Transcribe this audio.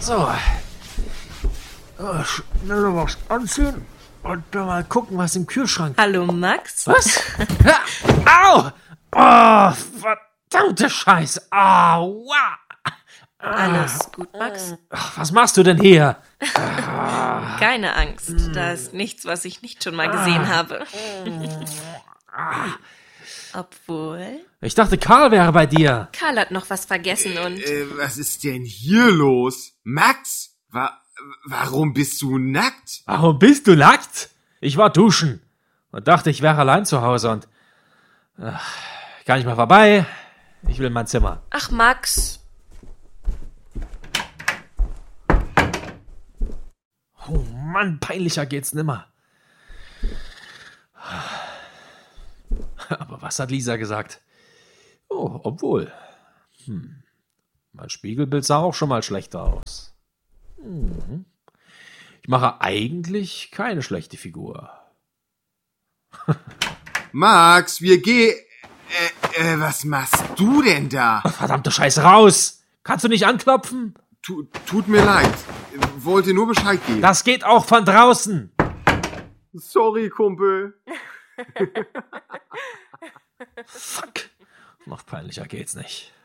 So. Schnell noch was anziehen und dann mal gucken, was im Kühlschrank. Hallo Max? Was? Au! Oh, verdammte Scheiße. Aua! Alles gut, Max? Ach, was machst du denn hier? Keine Angst, da ist nichts, was ich nicht schon mal gesehen habe. Obwohl, Ich dachte, Karl wäre bei dir. Karl hat noch was vergessen und... Was ist denn hier los? Max, warum bist du nackt? Warum bist du nackt? Ich war duschen und dachte, ich wäre allein zu Hause und... kann ich mal vorbei? Ich will in mein Zimmer. Ach Max, Oh Mann, peinlicher geht's nimmer. Aber was hat Lisa gesagt? Oh, obwohl. Mein Spiegelbild sah auch schon mal schlechter aus. Ich mache eigentlich keine schlechte Figur. Max, wir gehen... was machst du denn da? Verdammte Scheiße, raus! Kannst du nicht anklopfen? Tut mir leid. Wollte nur Bescheid geben. Das geht auch von draußen. Sorry, Kumpel. Fuck. Noch peinlicher geht's nicht.